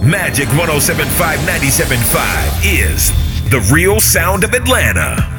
Magic 107.5 97.5 is the real sound of Atlanta.